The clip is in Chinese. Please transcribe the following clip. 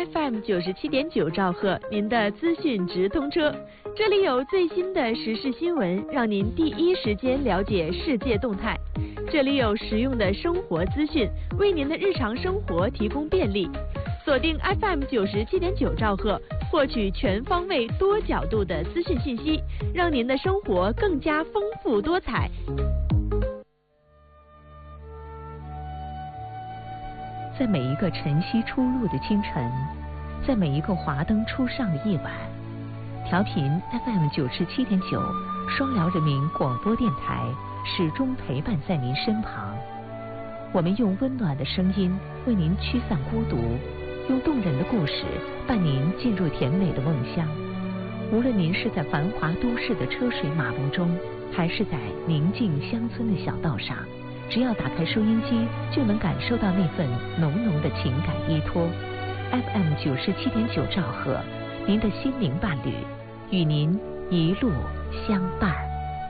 FM 97.9兆赫，您的资讯直通车。这里有最新的时事新闻，让您第一时间了解世界动态。这里有实用的生活资讯，为您的日常生活提供便利。锁定 FM 97.9兆赫，获取全方位、多角度的资讯信息，让您的生活更加丰富多彩。 在每一个晨曦初露的清晨，在每一个华灯初上的夜晚，调频 FM 97.9双辽人民广播电台始终陪伴在您身旁。我们用温暖的声音为您驱散孤独，用动人的故事伴您进入甜美的梦乡。无论您是在繁华都市的车水马龙中，还是在宁静乡村的小道上，只要打开收音机，就能感受到那份浓浓的情感依托。FM 97.9兆赫，您的心灵伴侣，与您一路相伴。